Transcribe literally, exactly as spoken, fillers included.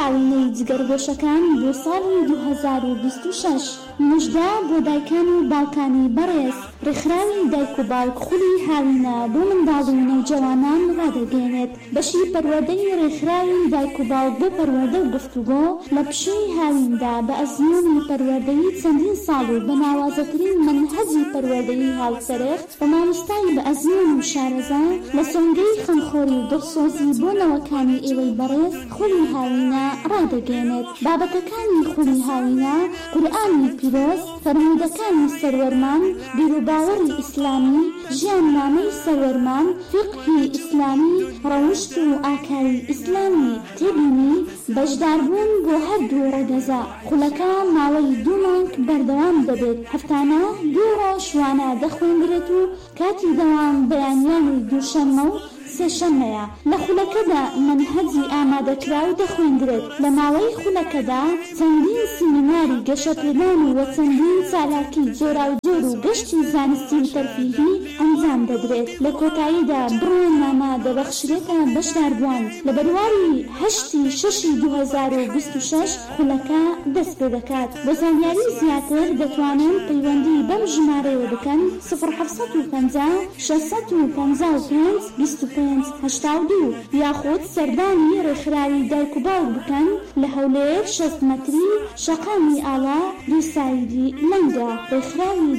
هاوینەی جگەرگۆشەکان بۆ ساڵی دوو هەزار و بیست و شەش. موژدە بۆ دایکان و باوکانی بەڕێز. ڕێکخراوی دایک و باوک خولی هاوینە بۆ منداڵ و نەوجەوانان ڕادەگەێنێت. بەشی پەروەردەی ڕێکخراوی دایک و باوک بۆ پەروەردە و گفتوگۆ لە پشووی هاویندا بە ئەزموونی پەروەردەیی چەندین ساڵ و بە ناوازەترین منهەجی پەروەردەیی هاوسەرێخ بە مامۆستای بە ئەزمون و شارەزا لە سۆنگەی خەمخۆری و دڵسۆزی بۆ نەوەکانی ئێوەی بەڕێز خولی هاوینە ڕادەگەێنێت. بابەتەکانی خولی هاوینە قورئانی پیرۆز، فەرموودەکانی سەروەرمان، بیرروباوەڕی ئیسلامی، ژیاننامەی سەروەرمان، فیقهی ئیسلامی، ڕەوشت و ئاکاری ئیسلامی. تێبینی بەشداربوون بۆ هەردوو ڕێگەزا. خولەکە ماوەی دوو مانگ بەردەوام دەبێت. هەفتانە دوو ڕۆژ وانە دەخوێندرێت و کاتی دەوام بەیانیانی دووشەممە و سێشەممەیە. لە خولەکەدا منهەجی ئامادەکراو دەخوێندرێت. لە ماوەی خولەکەدا چەندین سیمیناری گەشەپێدان و وە چەندین چالاکی جۆراوجۆر و گەشتی زانستی و تەرفیهی ئەنجام دەدرێت. لە کۆتاییدا بڕێنمامە دەبەخشرێتە بەشداربووان. لە بەرواری هەشتی شەشی دوو هەزار و بیست و شەش خولەکە دەست پێ دەکات. بۆ زانیاری زیاتر دەتوانن پەیوەندی بەم ژمارەیە بکەن: سفر حەوت و پەنجا شەشسەد و پەنجا و پێنج بیست و پێنج هەشتا و دوو یاخود سەردانی ڕێکخراوی دایک و باوک بکەن لە هەولێر شەست مەتری شەقامی ئاڵا دوو سایدی لەنگە. ڕێکخراوی